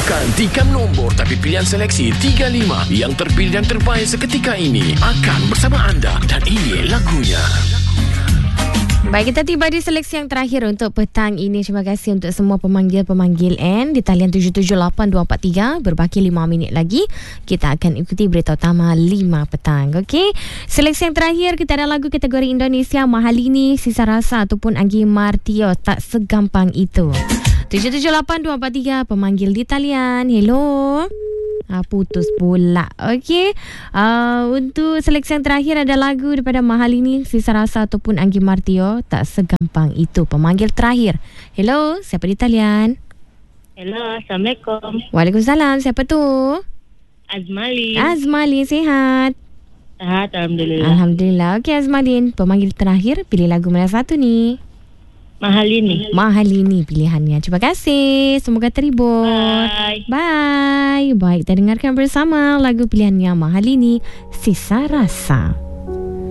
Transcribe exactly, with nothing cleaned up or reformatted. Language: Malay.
Bukan tikam nombor tapi pilihan seleksi tiga lima yang terpilih dan terbaik seketika ini akan bersama anda dan ini lagunya. Baik, kita tiba di seleksi yang terakhir untuk petang ini. Terima kasih untuk semua pemanggil-pemanggil N di talian tujuh tujuh lapan dua empat tiga. Berbaki lima minit lagi kita akan ikuti berita utama lima petang. Okey. Seleksi yang terakhir kita ada lagu kategori Indonesia, Mahalini, Sisa Rasa ataupun Anggi Martio, Tak Segampang Itu. tujuh tujuh lapan dua empat tiga pemanggil di talian. Hello. Ah, putus pula. Okey. Uh, untuk seleksi yang terakhir ada lagu daripada Mahalini, Sisa Rasa ataupun Anggi Martio, Tak Segampang Itu. Pemanggil terakhir. Hello, siapa di talian? Hello, Assalamualaikum. Waalaikumsalam. Siapa tu? Azmali. Azmali, sihat? Sehat, Alhamdulillah. Alhamdulillah. Okey Azmalin, pemanggil terakhir, pilih lagu mana satu ni? Mahalini. Mahalini pilihannya. Terima kasih. Semoga terhibur. Bye. Bye. Baik, kita dengarkan bersama lagu pilihannya Mahalini, Sisa Rasa.